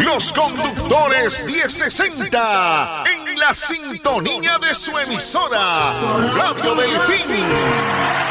Los conductores 1060 en la sintonía de su emisora, Radio Delfín.